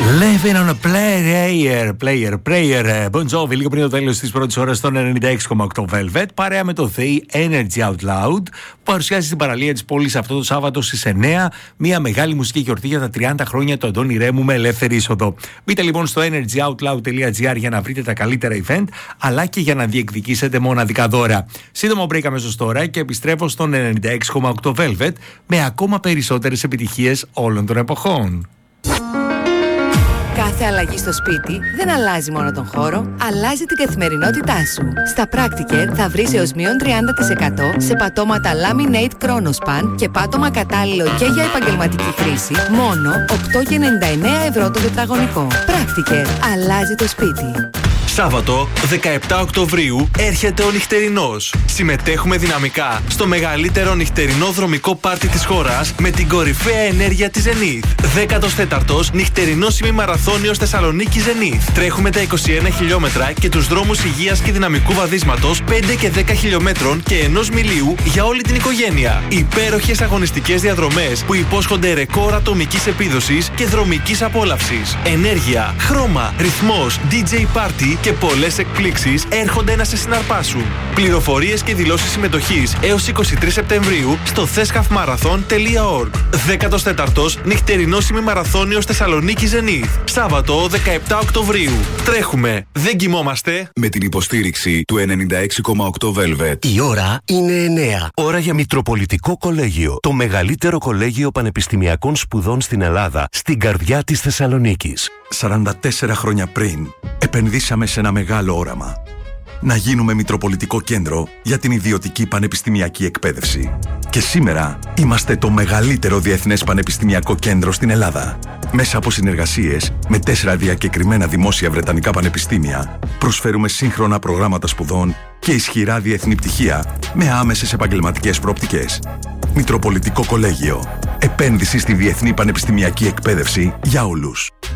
Living on a player. Bon Jovi, λίγο πριν το τέλος της πρώτης ώρας στον 96,8 Velvet, παρέα με το ΔΕΗ Energy Out Loud, που παρουσιάζει στην παραλία της πόλης αυτό το Σάββατο στις 9 μια μεγάλη μουσική γιορτή για τα 30 χρόνια του Αντώνη Ρέμου με ελεύθερη είσοδο. Μπείτε λοιπόν στο energyoutloud.gr για να βρείτε τα καλύτερα event, αλλά και για να διεκδικήσετε μοναδικά δώρα. Σύντομο break αμέσως τώρα και επιστρέφω στον 96,8 Velvet με ακόμα περισσότερες επιτυχίες όλων των εποχών. Κάθε αλλαγή στο σπίτι δεν αλλάζει μόνο τον χώρο, αλλάζει την καθημερινότητά σου. Στα Practicare θα βρεις έως μείον 30% σε πατώματα Laminate Chronospan και πάτωμα κατάλληλο και για επαγγελματική χρήση, μόνο 8,99€ το τετραγωνικό. Practicare, αλλάζει το σπίτι. Σάββατο 17 Οκτωβρίου έρχεται ο νυχτερινός. Συμμετέχουμε δυναμικά στο μεγαλύτερο νυχτερινό δρομικό πάρτι της χώρας με την κορυφαία ενέργεια της Zenith. 14ος νυχτερινός ημιμαραθώνιος Θεσσαλονίκη Zenith. Τρέχουμε τα 21 χιλιόμετρα και τους δρόμους υγείας και δυναμικού βαδίσματος 5 και 10 χιλιόμετρων και 1 μιλίου για όλη την οικογένεια. Υπέροχες αγωνιστικές διαδρομές που υπόσχονται ρεκόρ ατομικής επίδοσης και δρομικής απόλαυσης. Ενέργεια, χρώμα, ρυθμός, DJ party και πολλές εκπλήξεις έρχονται να σε συναρπάσουν. Πληροφορίες και δηλώσεις συμμετοχής έως 23 Σεπτεμβρίου στο thescafmarathon.org. 14ος νυχτερινός ημιμαραθώνιος Θεσσαλονίκη Zenith. Σάββατο 17 Οκτωβρίου. Τρέχουμε, δεν κοιμόμαστε. Με την υποστήριξη του 96,8 Velvet. Η ώρα είναι 9. Ώρα για Μητροπολιτικό Κολέγιο. Το μεγαλύτερο κολέγιο πανεπιστημιακών σπουδών στην Ελλάδα, στην καρδιά της Θεσσαλονίκης. 44 χρόνια πριν, επενδύσαμε σε ένα μεγάλο όραμα. Να γίνουμε Μητροπολιτικό Κέντρο για την ιδιωτική πανεπιστημιακή εκπαίδευση. Και σήμερα είμαστε το μεγαλύτερο διεθνές πανεπιστημιακό κέντρο στην Ελλάδα. Μέσα από συνεργασίες με 4 διακεκριμένα δημόσια βρετανικά πανεπιστήμια, προσφέρουμε σύγχρονα προγράμματα σπουδών και ισχυρά διεθνή πτυχία με άμεσες επαγγελματικές προοπτικές. Μητροπολιτικό Κολέγιο. Επένδυση στη διεθνή πανεπιστημιακή εκπαίδευση για όλους.